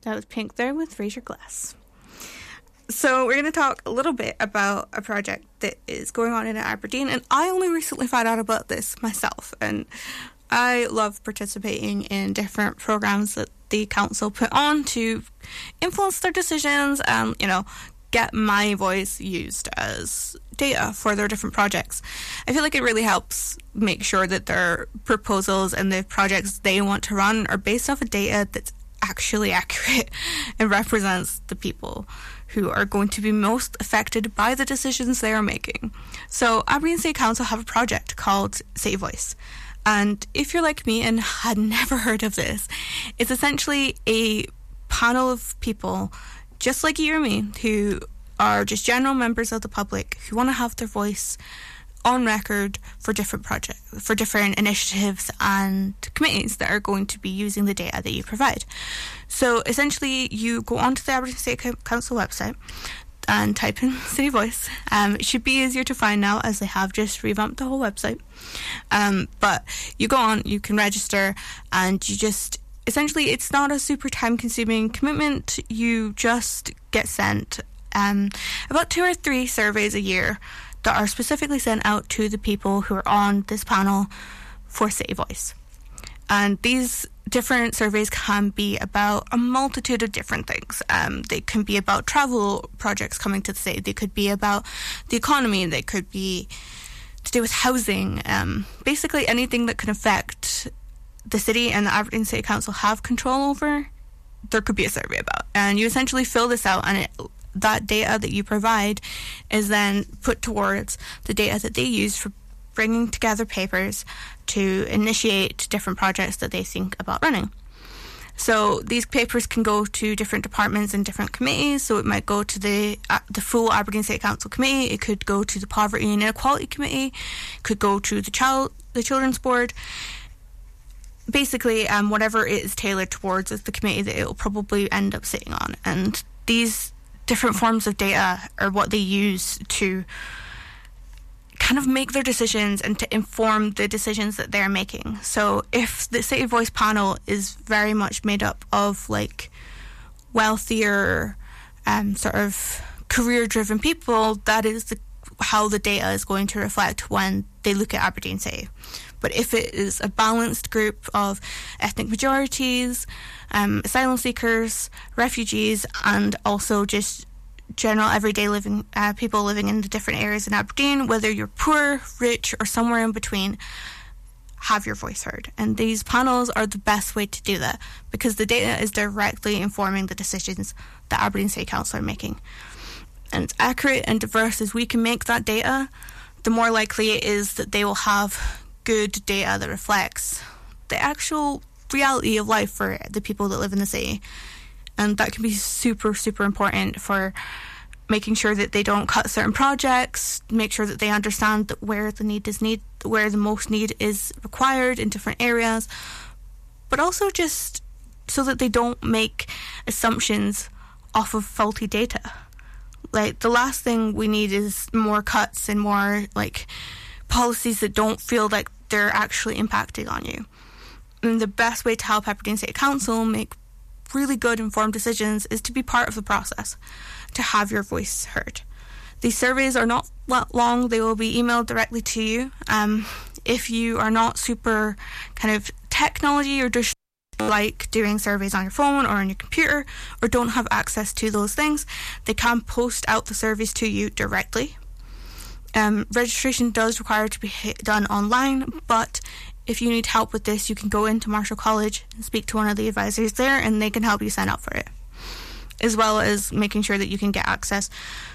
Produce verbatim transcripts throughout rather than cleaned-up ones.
That was Pink there with Fraser Glass. So we're going to talk a little bit about a project that is going on in Aberdeen, and I only recently found out about this myself, and I love participating in different programs that the council put on to influence their decisions and, you know, get my voice used as data for their different projects. I feel like it really helps make sure that their proposals and the projects they want to run are based off of data that's actually accurate and represents the people who are going to be most affected by the decisions they are making. So Aberdeen City Council have a project called City Voice. And if you're like me and had never heard of this, it's essentially a panel of people just like you or me who are just general members of the public who want to have their voice on record for different projects, for different initiatives and committees that are going to be using the data that you provide. So essentially, you go onto the Aberdeen City Council website and type in City Voice. Um, it should be easier to find now as they have just revamped the whole website. Um, but you go on, you can register, and you just, essentially, it's not a super time-consuming commitment. You just get sent um, about two or three surveys a year that are specifically sent out to the people who are on this panel for City Voice. And these different surveys can be about a multitude of different things. Um, they can be about travel projects coming to the city. They could be about the economy. They could be to do with housing. Um, basically anything that can affect the city and the Aberdeen City Council have control over, there could be a survey about. And you essentially fill this out, and it, that data that you provide is then put towards the data that they use for bringing together papers to initiate different projects that they think about running. So these papers can go to different departments and different committees. So it might go to the uh, the full Aberdeen City Council committee. It could go to the Poverty and Inequality Committee. It could go to the child the Children's Board. Basically, um, whatever it is tailored towards is the committee that it will probably end up sitting on. And these different forms of data are what they use to kind of make their decisions and to inform the decisions that they're making. So if the City Voice panel is very much made up of like wealthier, um, sort of career-driven people, that is the, how the data is going to reflect when they look at Aberdeen City. But if it is a balanced group of ethnic majorities, um, asylum seekers, refugees, and also just general everyday living uh, people living in the different areas in Aberdeen, whether you're poor, rich, or somewhere in between, have your voice heard. And these panels are the best way to do that because the data is directly informing the decisions that Aberdeen City Council are making. And it's accurate and diverse as we can make that data, the more likely it is that they will have good data that reflects the actual reality of life for the people that live in the city. And that can be super, super important for making sure that they don't cut certain projects, make sure that they understand that where the need is need, where the most need is required in different areas, but also just so that they don't make assumptions off of faulty data. Like, the last thing we need is more cuts and more, like, policies that don't feel like they're actually impacting on you. And the best way to help Aberdeen City Council make really good informed decisions is to be part of the process, to have your voice heard. These surveys are not long. They will be emailed directly to you. Um, if you are not super kind of technology or just like doing surveys on your phone or on your computer or don't have access to those things, they can post out the surveys to you directly. Um, registration does require to be done online, but if you need help with this, you can go into Marshall College and speak to one of the advisors there, and they can help you sign up for it, as well as making sure that you can get access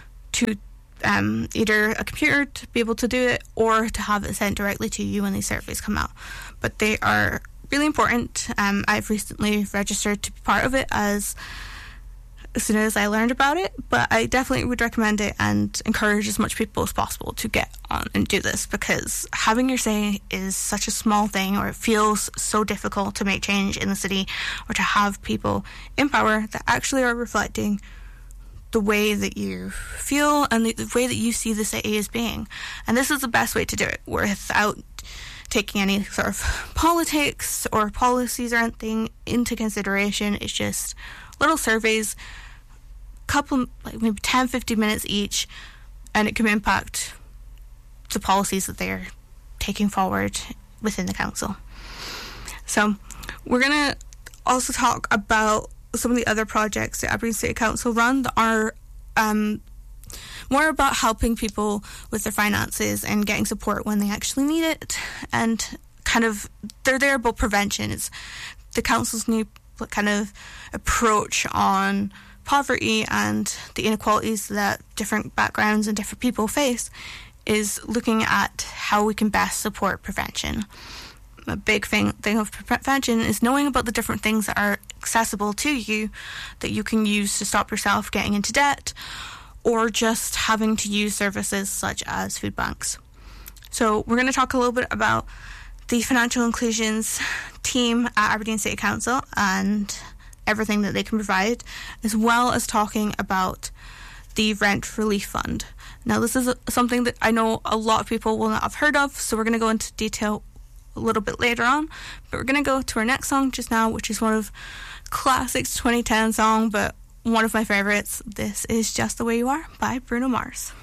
to um, either a computer to be able to do it or to have it sent directly to you when these surveys come out. But they are really important. Um, I've recently registered to be part of it as as soon as I learned about it, but I definitely would recommend it and encourage as much people as possible to get on and do this, because having your say is such a small thing, or it feels so difficult to make change in the city or to have people in power that actually are reflecting the way that you feel and the, the way that you see the city as being. And this is the best way to do it without taking any sort of politics or policies or anything into consideration. It's just little surveys, couple, like maybe ten, fifteen minutes each, and it can impact the policies that they're taking forward within the council. So we're going to also talk about some of the other projects that Aberdeen City Council run that are um, more about helping people with their finances and getting support when they actually need it, and kind of they're there about prevention. It's the council's new kind of approach on poverty and the inequalities that different backgrounds and different people face is looking at how we can best support prevention. A big thing, thing of prevention is knowing about the different things that are accessible to you that you can use to stop yourself getting into debt, or just having to use services such as food banks. So we're going to talk a little bit about the financial inclusions team at Aberdeen City Council and everything that they can provide, as well as talking about the Rent Relief Fund. Now, this is something that I know a lot of people will not have heard of, so we're going to go into detail a little bit later on, but we're going to go to our next song just now, which is one of classics twenty ten song, but one of my favourites. This is Just the Way You Are by Bruno Mars.